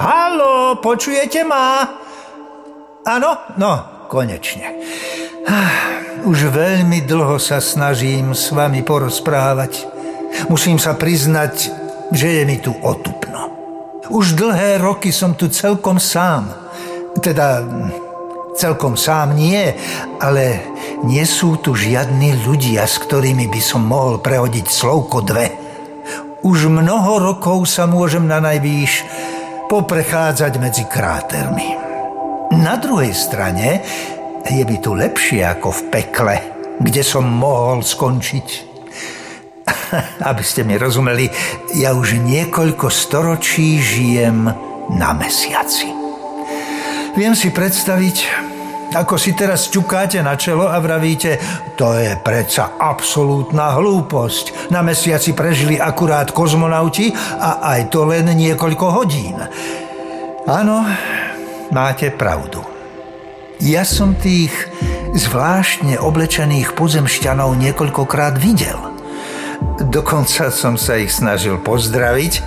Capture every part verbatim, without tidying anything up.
Haló, počujete ma? Áno? No, konečne. Už veľmi dlho sa snažím s vami porozprávať. Musím sa priznať, že je mi tu otupno. Už dlhé roky som tu celkom sám. Teda, celkom sám nie, ale nie sú tu žiadni ľudia, s ktorými by som mohol prehodiť slovko dve. Už mnoho rokov sa môžem na najvýš poprechádzať medzi krátermi. Na druhej strane je by tu lepšie ako v pekle, kde som mohol skončiť. Aby ste mi rozumeli, ja už niekoľko storočí žijem na mesiaci. Viem si predstaviť, ako si teraz ťukáte na čelo a vravíte, to je predsa absolútna hlúposť. Na mesiaci prežili akurát kozmonauti a aj to len niekoľko hodín. Áno, máte pravdu. Ja som tých zvláštne oblečených pozemšťanov niekoľkokrát videl. Dokonca som sa ich snažil pozdraviť,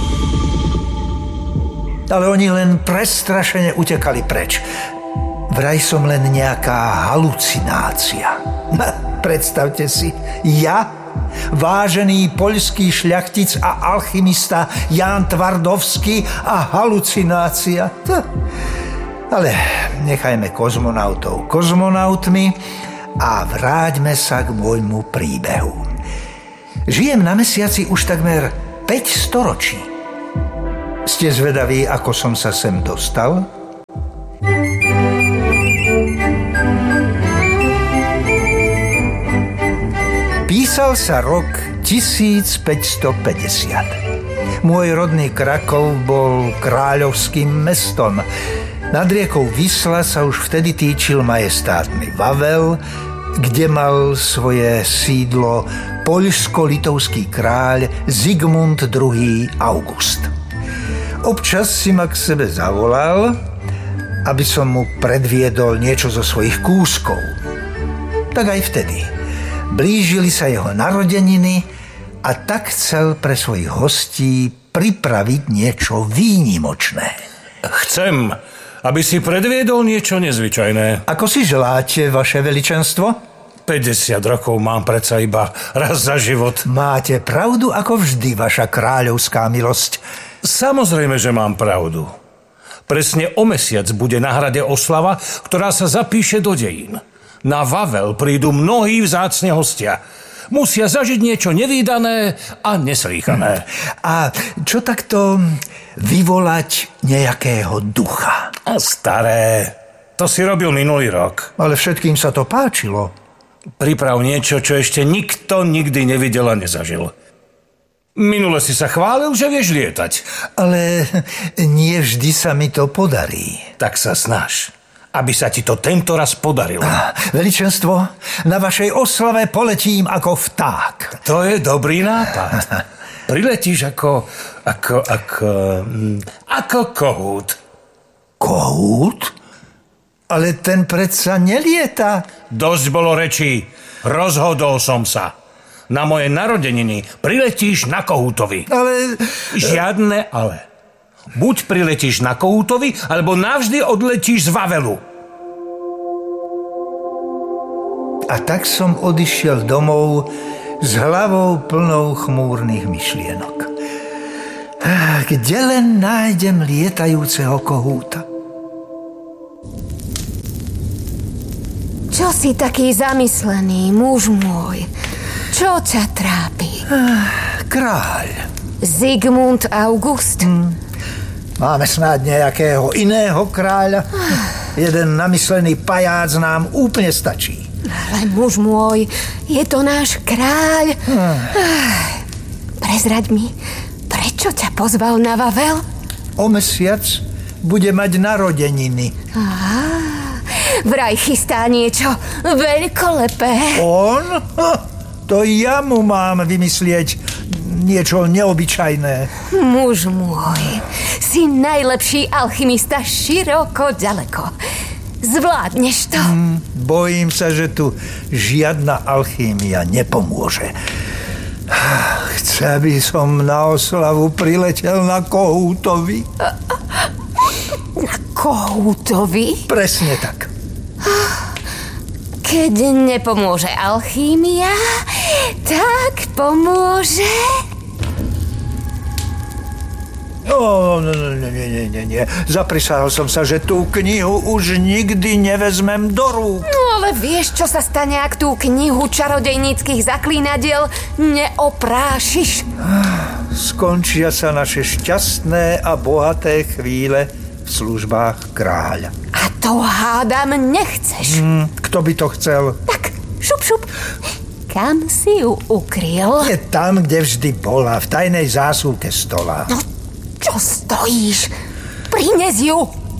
ale oni len prestrašene utekali preč. Vraj som len nejaká halucinácia. Predstavte si, ja, vážený poľský šľachtic a alchymista Ján Tvardovský a halucinácia. Ale nechajme kozmonautov kozmonautmi a vráťme sa k môjmu príbehu. Žijem na mesiaci už takmer päť storočí. Ste zvedaví, ako som sa sem dostal? Písal sa rok tisícpäťstopäťdesiat. Môj rodný Krakov bol kráľovským mestom. Nad riekou Wisla sa už vtedy týčil majestátny Vavel, kde mal svoje sídlo poľsko-litovský kráľ Zigmund druhý. August. Občas si ma k sebe zavolal, aby som mu predviedol niečo zo svojich kúskov. Tak aj vtedy. Blížili sa jeho narodeniny a tak chcel pre svojich hostí pripraviť niečo výnimočné. Chcem, aby si predviedol niečo nezvyčajné. Ako si želáte, vaše veličenstvo? päťdesiat rokov mám predsa iba raz za život. Máte pravdu ako vždy, vaša kráľovská milosť. Samozrejme, že mám pravdu. Presne o mesiac bude na hrade oslava, ktorá sa zapíše do dejín. Na Vavel prídu mnohí vzácne hostia. Musia zažiť niečo nevídané a neslýchané. A čo takto vyvolať nejakého ducha? A staré, to si robil minulý rok. Ale všetkým sa to páčilo. Priprav niečo, čo ešte nikto nikdy nevidel a nezažil. Minule si sa chválil, že vieš lietať. Ale nie vždy sa mi to podarí. Tak sa snaž, aby sa ti to tento raz podarilo. Ah, veličenstvo, na vašej oslave poletím ako vták. To je dobrý nápad. Priletíš ako... ako... ako... ako kohút. Kohút? Ale ten predsa nelieta. Dosť bolo rečí. Rozhodol som sa. Na moje narodeniny priletíš na kohútovi. Ale... Žiadne ale. Buď priletíš na kohútovi, alebo navždy odletíš z Vavelu. A tak som odišiel domov s hlavou plnou chmúrnych myšlienok. Kde len nájdem lietajúceho kohúta? Čo si taký zamyslený, muž môj? Čo ťa trápi? Kráľ. Zigmund August? Hmm. Máme snáď nejakého iného kráľa? Jeden namyslený pajac nám úplne stačí. Ale muž môj, je to náš kráľ. Hmm. Prezraď mi, prečo ťa pozval na Vavel? O mesiac bude mať narodeniny. Aha. Vraj chystá niečo veľkolepé. On? To ja mu mám vymyslieť niečo neobyčajné. Muž môj, si najlepší alchymista široko ďaleko. Zvládneš to? Hmm, bojím sa, že tu žiadna alchýmia nepomôže. Chce, aby som na oslavu priletel na kohútovi. Na kohútovi? Presne tak. Keď nepomôže alchímia, tak pomôže... No, no, no, nie, nie, nie, nie. Zaprisahal som sa, že tú knihu už nikdy nevezmem do rúk. No ale vieš, čo sa stane, ak tú knihu čarodejníckych zaklínadiel neoprášiš? Skončia sa naše šťastné a bohaté chvíle v službách kráľa. A to hádam nechceš. Hmm, kto by to chcel? Tak, šup, šup. Kam si ju ukryl? Je tam, kde vždy bola, v tajnej zásuvke stola. No, čo stojíš? Prines ju!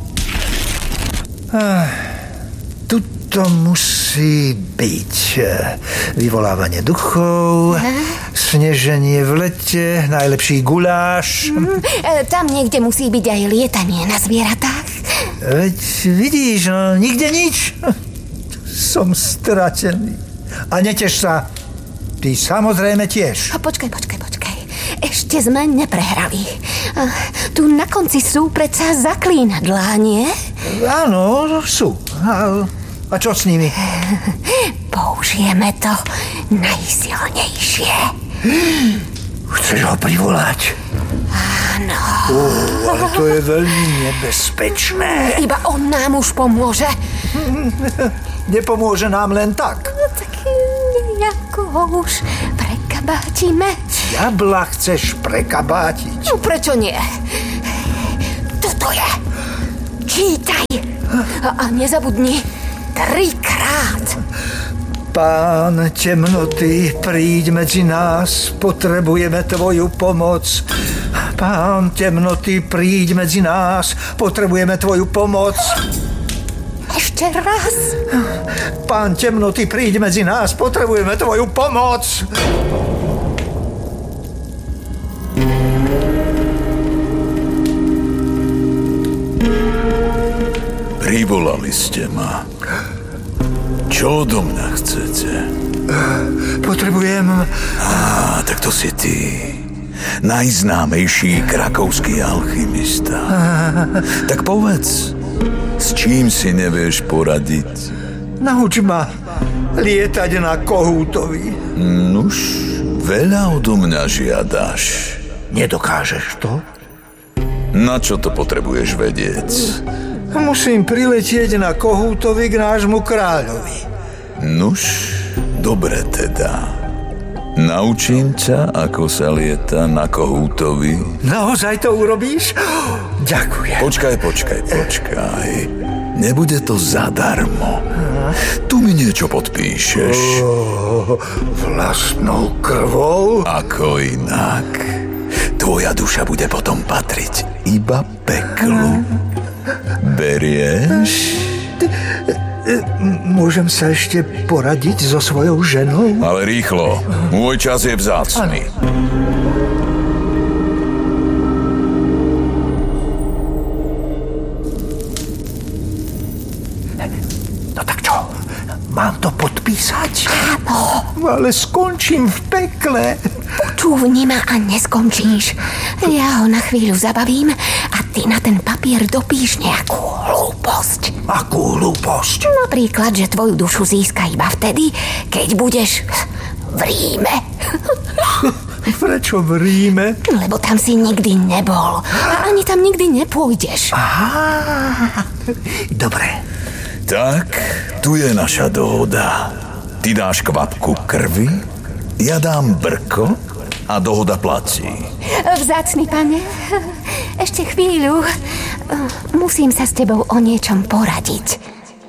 Ah, tuto musí byť vyvolávanie duchov, sneženie v lete, najlepší guláš. Mm, e, tam niekde musí byť aj lietanie na zvieratách. Veď vidíš, no, nikde nič. Som stratený. A neteš sa. Ty samozrejme tiež. A počkaj, počkaj, počkaj. Ešte sme neprehrali. A tu na konci sú predsa zaklínadlá, nie? Áno, sú. A, a čo s nimi? Použijeme to najsilnejšie. Chceš ho privolať? Áno. Uh, ale to je veľmi nebezpečné. Iba on nám už pomôže. Nepomôže nám len tak. No tak nejako ho už prekabátime. Diabla chceš prekabátiť? No prečo nie? Toto je. Čítaj. A, a nezabudni. Trikrát. Pán temnoty, príď medzi nás, potrebujeme tvoju pomoc. Pán temnoty, príď medzi nás, potrebujeme tvoju pomoc. Ešte raz. Pán temnoty, príď medzi nás, potrebujeme tvoju pomoc. Privolali ste ma. Čo odo mňa chcete? Potrebujem... Á, tak to si ty. Najznámejší krakovský alchymista. Tak povedz, s čím si nevieš poradiť? Nauč ma lietať na kohútovi. Nuž, veľa odo mňa žiadaš. Nedokážeš to? Na čo to potrebuješ vedieť? Musím priletieť na kohútovi k nášmu kráľovi. Nuž, dobre teda. Naučím ťa, ako sa lieta na kohútovi. Naozaj to urobíš? Ďakujem. Počkaj, počkaj, počkaj. Nebude to zadarmo. Tu mi niečo podpíšeš. Oh, vlastnou krvou? Ako inak. Tvoja duša bude potom patriť iba peklu. Berieš? Môžem sa ešte poradiť so svojou ženou? Ale rýchlo. Môj čas je vzácny. No tak čo? Mám to podpísať? Áno. Ale skončím v pekle. Počúvni ma a neskončíš. Ja ho na chvíľu zabavím a ty na ten papier dopíš nejakú hlúposť. Akú hlúposť? Napríklad, že tvoju dušu získa iba vtedy, keď budeš v Ríme. Prečo v Ríme? Lebo tam si nikdy nebol. A ani tam nikdy nepôjdeš. Aha. Dobre. Tak, tu je naša dohoda. Ty dáš kvapku krvi, ja dám brko a dohoda platí. Vzácny pane, ešte chvíľu. Musím sa s tebou o niečom poradiť.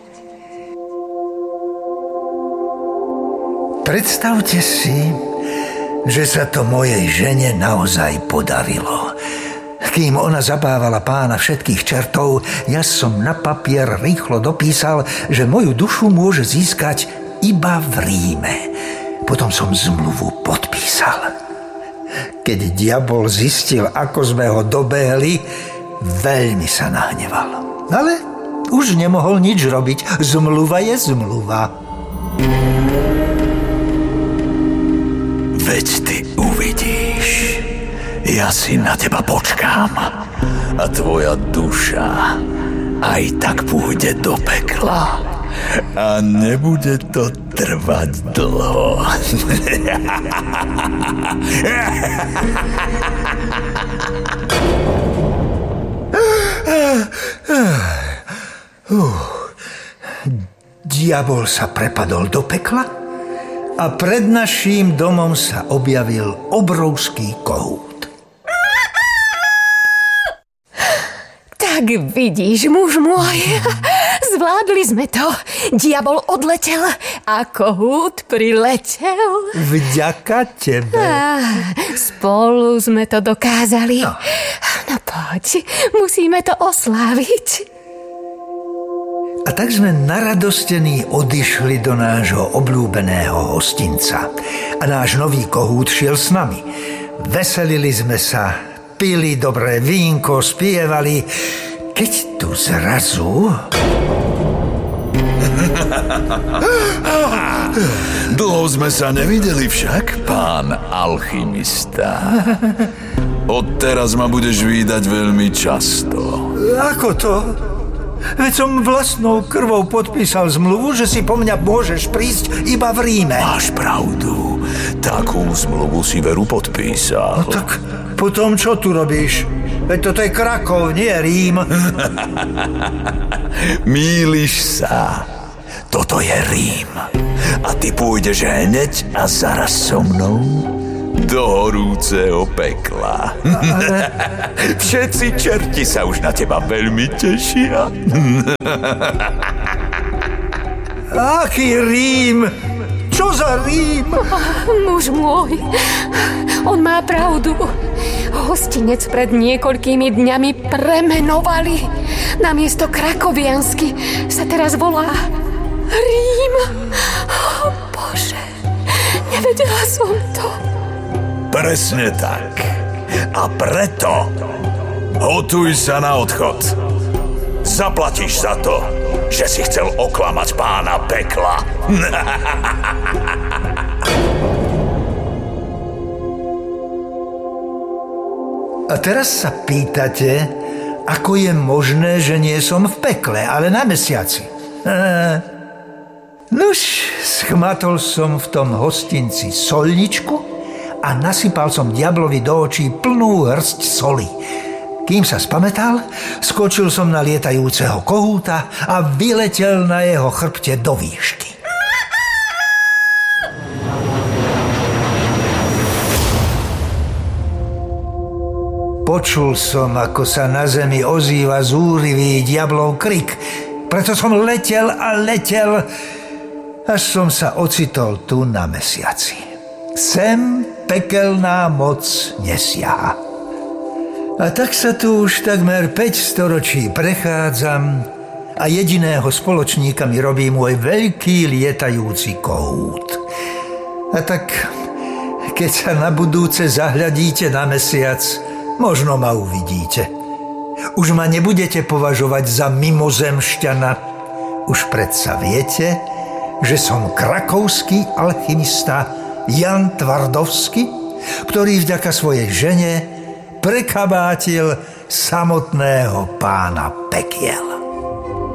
Predstavte si, že sa to mojej žene naozaj podarilo. Kým ona zabávala pána všetkých čertov, ja som na papier rýchlo dopísal, že moju dušu môže získať iba v Ríme. Potom som zmluvu podpísal. Keď diabol zistil, ako sme ho dobehli, veľmi sa nahneval. Ale už nemohol nič robiť. Zmluva je zmluva. Veď ty uvidíš. Ja si na teba počkám. A tvoja duša aj tak pôjde do pekla. A nebude to trvať dlho. uh, diabol sa prepadol do pekla a pred naším domom sa objavil obrovský kohút. Tak vidíš, muž môj, zvládli sme to. Diabol odletel a kohút priletel. Vďaka tebe. Ah, spolu sme to dokázali. No. No poď, musíme to osláviť. A tak sme naradostení odišli do nášho obľúbeného hostinca. A náš nový kohút šiel s nami. Veselili sme sa, pili dobré vínko, spievali, keď tu zrazu... Dlho sme sa nevideli však, pán alchymista. Odteraz ma budeš vídať veľmi často. Ako to? Veď som vlastnou krvou podpísal zmluvu, že si po mňa môžeš prísť iba v Ríme. Máš pravdu. Takú zmluvu si veru podpísal. No tak potom čo tu robíš? Veď toto je Krakov, nie Rím. Mýliš sa. Toto je Rím. A ty pôjdeš hneď a zaraz so mnou do horúceho pekla. Ale... Všetci čerti sa už na teba veľmi tešia. Aký Rím? Čo za Rím? Muž môj, on má pravdu. Hostinec pred niekoľkými dňami premenovali. Namiesto krakoviansky sa teraz volá Rím. Oh, Bože, nevedela som to. Presne tak. A preto hotuj sa na odchod. Zaplatíš za to, že si chcel oklamať pána pekla. A teraz sa pýtate, ako je možné, že nie som v pekle, ale na mesiaci. Eee, nuž, schmatol som v tom hostinci solničku a nasypal som diablovi do očí plnú hrst soli. Kým sa spamätal, skočil som na lietajúceho kohúta a vyletel na jeho chrbte do výšky. Počul som, ako sa na zemi ozýva zúrivý diablov krik. Preto som letel a letel, až som sa ocitol tu na mesiaci. Sem pekelná moc nesiaha. A tak sa tu už takmer päť storočí prechádzam a jediného spoločníka mi robí môj veľký lietajúci kohút. A tak, keď sa na budúce zahľadíte na mesiac, možno ma uvidíte. Už ma nebudete považovať za mimozemšťana. Už predsa viete, že som krakovský alchymista Jan Tvardovský, ktorý vďaka svojej žene prekabátil samotného pána pekiel.